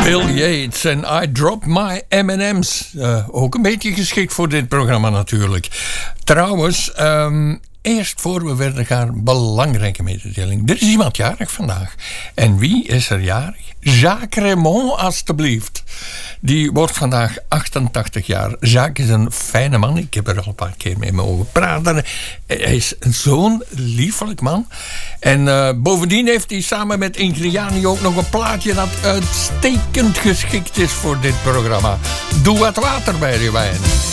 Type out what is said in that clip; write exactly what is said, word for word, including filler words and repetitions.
Bill Yates en I Drop My M and M's. Uh, ook een beetje geschikt voor dit programma natuurlijk. Trouwens, um, eerst voor we verder gaan, belangrijke mededeling. Er is iemand jarig vandaag. En wie is er jarig? Jacques Raymond, alstublieft. Die wordt vandaag achtentachtig jaar. Jacques is een fijne man. Ik heb er al een paar keer mee mogen praten. Hij is zo'n liefelijk man. En uh, bovendien heeft hij samen met Ingriani ook nog een plaatje dat uitstekend geschikt is voor dit programma. Doe wat water bij je wijn.